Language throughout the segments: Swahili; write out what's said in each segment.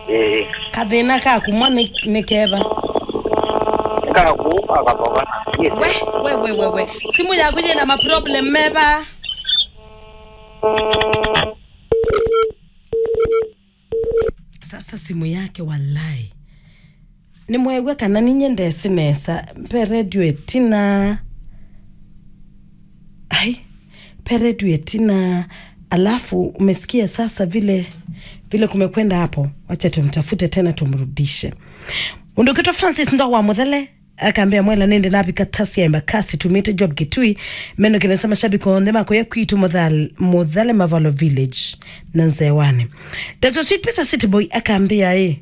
Kathina ka kumwa ni keba. Ka ku akaboga. We. Simu yako je na ma problem meba. Sasa simu yake wallahi. Ni mwewe kana ninyende sinesa pe radio etina. Pe radio etina alafu umesikia sasa vile kumekwenda hapo. Wacha tumtafute tena tumrudishe. Undokito Francis ndo wa Muthele akaambia mwela nende nabi katasi ya Embakasi tumite job Kitui meno kinasema shabiki ondema kwa kwitu Muthele Mavalo Village nanzewane. Dr. Sweet Peter City Boy akaambia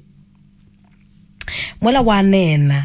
mwela wanena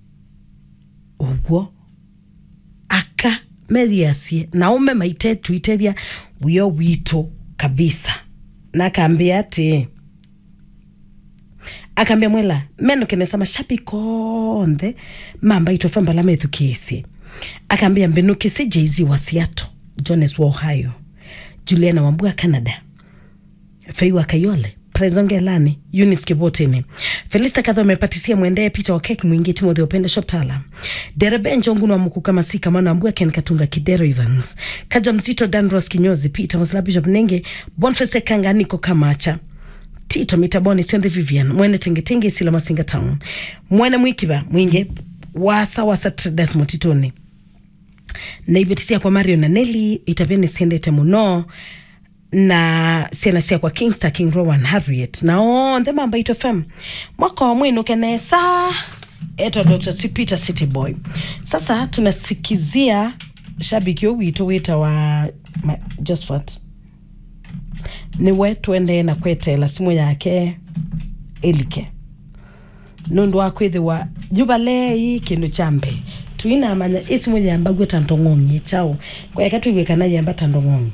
ugo aka mediasie na ume maite tuiteria uyo wito kabisa na akaambia ati akaambia mwela meno kinasema shabiki onde mamba itofamba la methukisi akaambia mbenukisi Jay-Z wa Seattle, Jones wa Ohio, Juliana Wambua Canada, Feiwa Kayole, Prezonge Lani, Eunice Kibotini, Felista Kadho mepatisia mwendee Peter Okek mwingi Timothy Openda Shoptala, Derebe Njongunu wa Mukuka Masika Mwana Ambua Ken Katunga Kidero Evans, Kaja Mzito Dan Kinyozi, Peter Musla Bishop Nenge, Bonfese Kanganiko Kamacha, Tito Mitaboni Sionde Vivian, Mwene Tingetinge Sila Masinga Town, Mwene Mwikiba Mwinge, Wasa Traders Motitoni, na ibetisia kwa Mario na Nelly, itabeni siendete muno, na siya kwa Kingstar, King Rowan, Harriet, na ndema amba ito FM. Mwaka wa mwinu kenesa, eto Dr. Sweet Peter City Boy. Sasa tunasikizia shabiki wito wita wa Josephat. Niwe tuende na kwete la simu yake Elike. Nundu wa kwethe wa Jubalei kinu chambe. Tuina amanya isi mwenye ambagwe tantongongi chao. Kwa yakatu iwe kanaji amba tantongongi.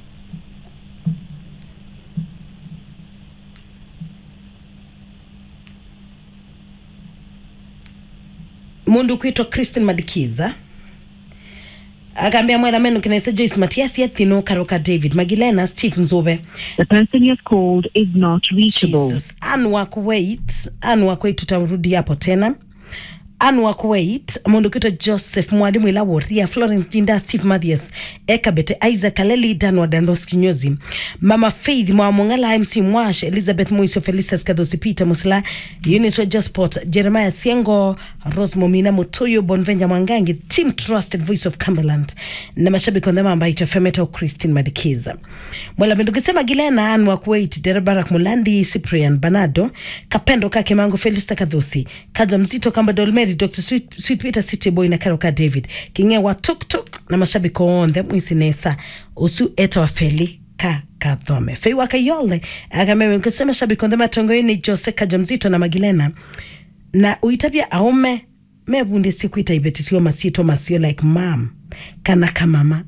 Mundu kuitwa Christine Madikiza akaambia mwela menu kinese Joyce Matiasi Ethino Karoka David Magilena Steve Nzobe. The person you have called is not reachable. Jesus. Anwa kuwait tutamrudi hapo tena. Anwa Kuwait, mundu kuitwa Joseph Mwalimu Ilaworia, Florence Jinda, Steve Mathias, Ekabete, Isaac Kaleli, Danwa Dandos Kinyozi, Mama Faith, Mwamongala, MC Mwash, Elizabeth Moiso, Felicitas Kadhosi, Peter Musla, Eunice Josport, Jeremiah Siengo, Rose Momina Mutoyo, Bonvenja Mwangangi, Team Trusted Voice of Cumberland, na mashabiki on the mamba ito Femeto Christine Madikiza. Mwela mendu kisema Gilena, Anwa Kuwait, Derebarak Mulandi, Cyprian Banado, Kapendo Kakemango, Felista Kadhosi, Kaja Mzito Kamba Dolmeri, Dr. Sweet Peter City Boy na Karoka David kinge wa tuk na mashabiki onde mwisinesa usu eta wa Feli Kathome Feiwa Kayole akameme kusema shabiki onde matongo ni Jose Kajamzito na Magilena na uitabia aume mebundi siku itaibetisiwa masio like mom kana kamama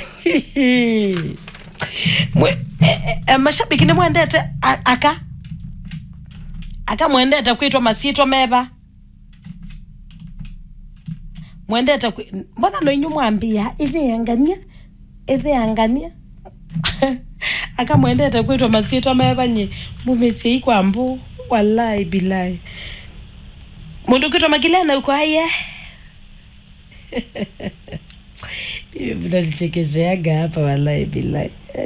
mashabiki ni mwendete aka mwendete kuitwa masito meba mwendeta mbona ndo inyu mwambia ive angania aka mwendeta kwetwa masieto amebanye mumesi kwa mbu wallahi billahi mundu kwetwa Magilena uko aye bibi mnalichekesheaga hapa wallahi billahi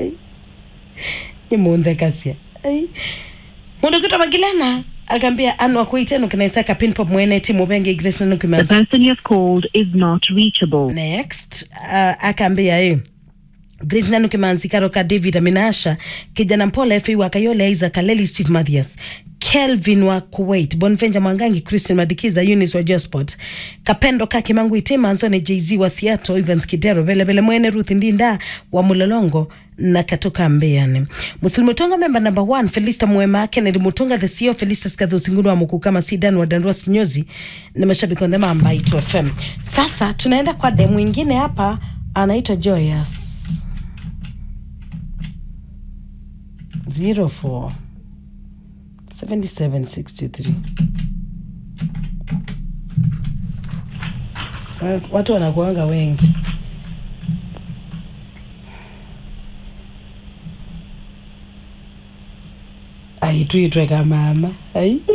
ni munde kasia mundu kwetwa Magilena akambia Anwa Kuiteno kinaisaka pinpop mwene timu benge Grace na nukimanzi. The person you have called is not reachable. Next, akambia Grace na nukimanzi Karoka David Aminasha, kijana Mpole Feiwa Kayole, Isaac Kaleli, Steve Mathias, Kelvin wa Kuwait, Bonvenja Mwangangi, Christine Madikiza, Eunice wa Josport, Kapendo Kakimangu Itema, Anzone Jay-Z wa Seattle, Evans Kidero, Bele mwene Ruth Ndinda wa Mulolongo na Katoka Mbeane. Muslimu Tonga member number 1 Felista Mwema, Kennedy Mutonga the CEO, Felicitas Kadhosi Ngunu wa Mukuka Masidan wa Danros Kinyozi na mashabiki on the mamba ito FM. Sasa tunaenda kwa demu mwingine hapa anaitwa Joyous 04 7763. Watu wanakuanga wengi. Ai tuitwe kama mama. Ai